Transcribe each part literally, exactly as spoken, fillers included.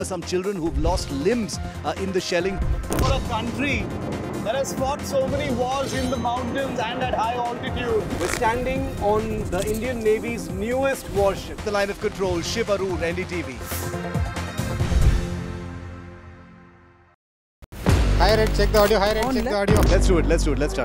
Some children who've lost limbs uh, in the shelling. For a country that has fought so many wars in the mountains and at high altitude, we're standing on the Indian Navy's newest warship. The line of control, Shiv Arur, N D T V. Hi Red, check the audio. Hi Red, check the audio. Let's do it, let's do it, let's start.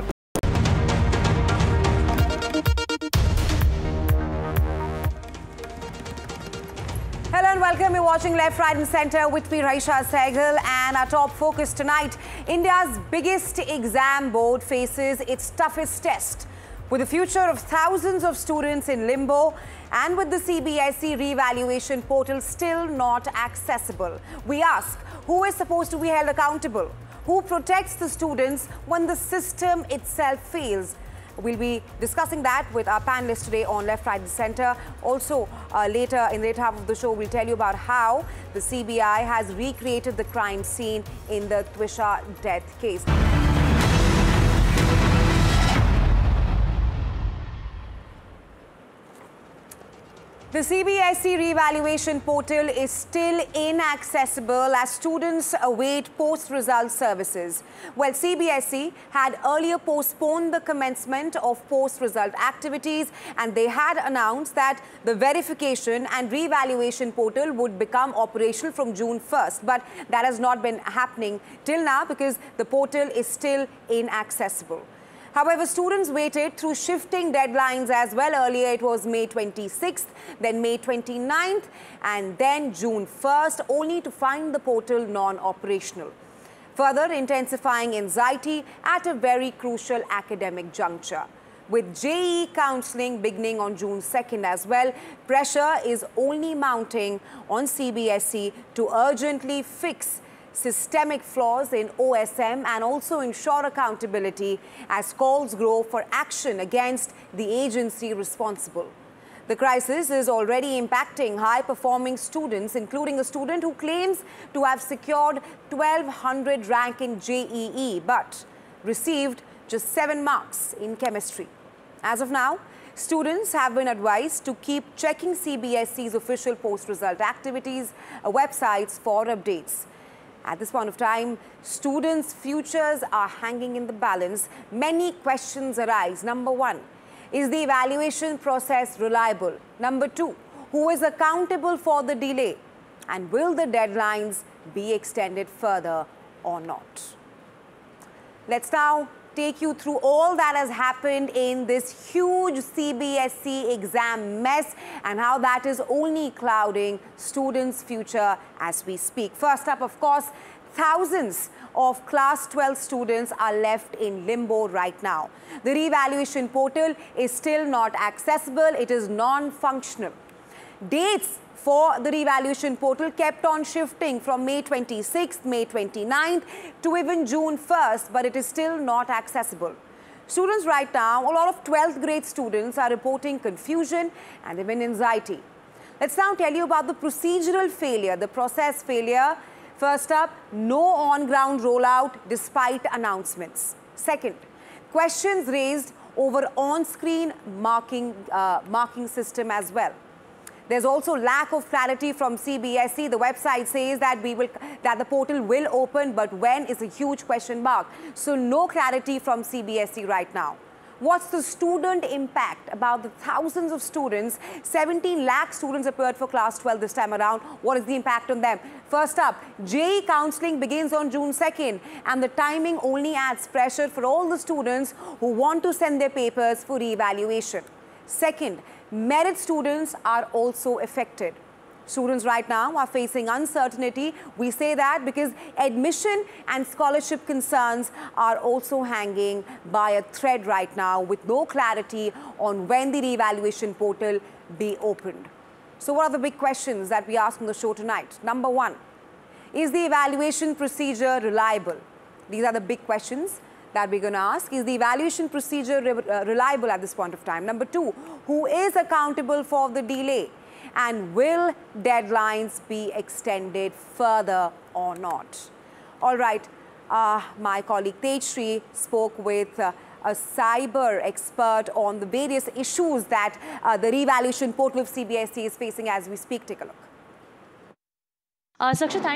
Hello and welcome. You're watching Left, Right and Centre with me, Raisha Sehgal, and our top focus tonight. India's biggest exam board faces its toughest test, with the future of thousands of students in limbo and with the C B S E revaluation portal still not accessible. We ask, who is supposed to be held accountable? Who protects the students when the system itself fails? We'll be discussing that with our panelists today on Left, Right and Centre. Also, uh, later in the later half of the show, we'll tell you about how the C B I has recreated the crime scene in the Twisha death case. The C B S E revaluation portal is still inaccessible as students await post-result services. Well, C B S E had earlier postponed the commencement of post-result activities, and they had announced that the verification and revaluation portal would become operational from June first. But that has not been happening till now because the portal is still inaccessible. However, students waited through shifting deadlines as well. Earlier, it was May twenty-sixth, then May twenty-ninth, and then June first, only to find the portal non-operational, further intensifying anxiety at a very crucial academic juncture. With J E E counselling beginning on June second as well, pressure is only mounting on C B S E to urgently fix systemic flaws in O S M and also ensure accountability as calls grow for action against the agency responsible. The crisis is already impacting high-performing students, including a student who claims to have secured twelve hundred rank in J E E but received just seven marks in chemistry. As of now, students have been advised to keep checking C B S E's official post-result activities uh, websites for updates. At this point of time, students' futures are hanging in the balance. Many questions arise. Number one, is the evaluation process reliable? Number two, who is accountable for the delay? And will the deadlines be extended further or not? Let's now take you through all that has happened in this huge C B S E exam mess and how that is only clouding students' future as we speak. First up, of course, thousands of class twelve students are left in limbo right now. The revaluation portal is still not accessible. It is non-functional. Dates for the revaluation portal kept on shifting from May twenty-sixth, May twenty-ninth to even June first, but it is still not accessible. Students right now, a lot of twelfth grade students are reporting confusion and even anxiety. Let's now tell you about the procedural failure, the process failure. First up, no on-ground rollout despite announcements. Second, questions raised over on-screen marking, uh, marking system as well. There's also lack of clarity from C B S E. The website says that we will that the portal will open, but when is a huge question mark. So no clarity from C B S E right now. What's the student impact about the thousands of students? seventeen lakh students appeared for class twelve this time around. What is the impact on them? First up, J E E counselling begins on June second, and the timing only adds pressure for all the students who want to send their papers for re-evaluation. Second, merit students are also affected. Students right now are facing uncertainty. We say that because admission and scholarship concerns are also hanging by a thread right now with no clarity on when the re-evaluation portal be opened. So what are the big questions that we ask on the show tonight? Number one, is the evaluation procedure reliable? These are the big questions that we're going to ask. Is the evaluation procedure re uh, reliable at this point of time? Number two, who is accountable for the delay? And will deadlines be extended further or not? All right, uh, my colleague Tejshri spoke with uh, a cyber expert on the various issues that uh, the revaluation portal of C B S E is facing as we speak. Take a look. Uh, Sakshi,